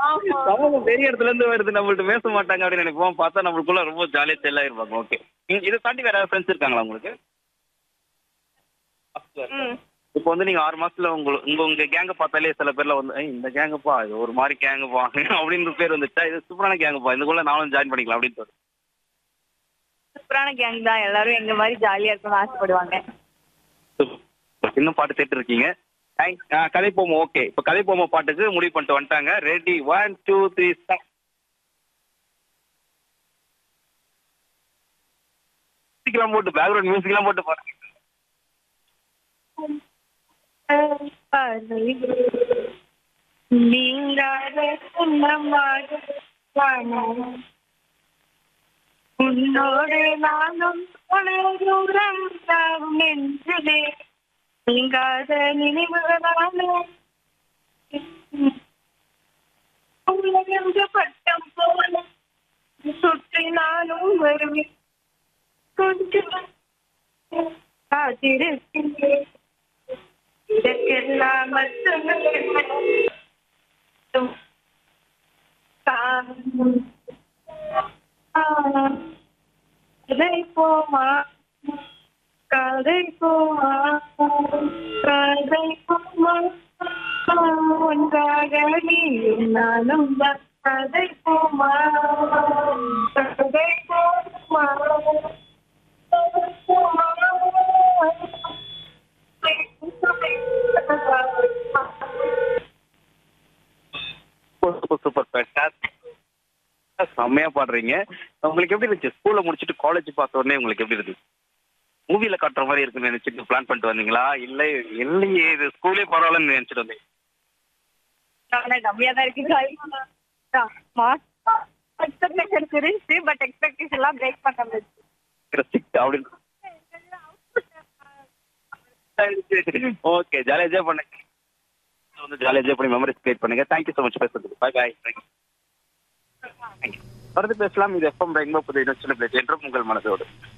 ஆமா. சமூகம் பெரிய இடத்துல இருந்து வருது நம்மள்ட்ட பேச மாட்டாங்க அப்படின்னு நினைப்போம். பார்த்தா நம்மளுக்குள்ள ரொம்ப ஜாலியா செல்லா இருப்பாங்க. ஓகே. இதை தாண்டி வேற யாராவது ஃப்ரெண்ட்ஸ் இருக்காங்களா உங்களுக்கு? ம். இப்போ வந்து நீங்க 6 மாசத்துல உங்க கேங்க பார்த்தாலே சில பேர்ல வந்து இந்த கேங்குப்பா இது ஒரு மாதிரி கேங்குப்பா அப்படின்னு பேர் வந்துச்சா இது சூப்பரான கேங்குப்பா இதுக்குள்ள நானும் ஜாயின் பண்ணிக்கலாம் அப்படின்னு தோணுது. சூப்பரான கேங் தான். எல்லாரும் எங்க மாதிரி ஜாலியா இருக்கணும்னு ஆசைப்படுவாங்க. இன்னும் பாட்டு கேட்டு இருக்கீங்க. கதை போமோ ஓகே. இப்போ கதை போமோ பாட்டுக்கு முடிவு பண்ணிட்டு வந்துட்டாங்க. Ready 1 2 3 start. மியூசிக்லாம் போட்டு பேக்ரவுண்ட் மியூசிக்லாம் போட்டு பாருங்க. நீங்காத சொந்தமாக வாழும். உன்னோடு நானும் தூரம் தாவும் என்றே நீங்காத நினைவுகளான உலகென்ற பட்டம் போல சுற்றி நானும் வருவேன். கொஞ்சம் காத்திருக்கின்றேன். இதற்கெல்லாம் கதை போமா கதை போமா கதை போமா ஒன்றாக நீயும் நானும் தான். கதை போமா கதை போமா சூப்பர் சூப்பர் ஃபேண்டாஸ்டிக். செம்மையா பாடுறீங்க. உங்களுக்கு எப்படி இருந்துச்சு ஸ்கூல்ல முடிச்சுட்டு காலேஜ் பார்த்த உடனே உங்களுக்கு எப்படி இருந்துச்சு? மூவில காட்டுற மாதிரி இருக்குன்னு நினைச்சிட்டு பிளான் பண்ணிட்டு வந்தீங்களா இல்ல இல்லையே இது ஸ்கூலே பரவாயில்லன்னு நினைச்சிட்டு வந்தீங்க? கம்மியா தான் இருக்கு. எக்ஸ்பெக்டேஷன்ஸ் இருந்துச்சு. பட் எக்ஸ்பெக்டேஷன் எல்லாம் பிரேக் பண்ண முடியாது. அப்படின்னு ஓகே ஜாலியா என்ஜாய் பண்ணுங்க. வந்து ஜாலியா என்ஜாய் பண்ணி மெமரிஸ் கிரியேட் பண்ணுங்க. தேங்க்யூ ஸோ மச் பேசுறதுக்கு. By by. தேங்க்யூ. தொடர்ந்து பேசலாம். இது எஃப்எம் ரெயின்போ புதிய என்றும் உங்கள் மனதோடு.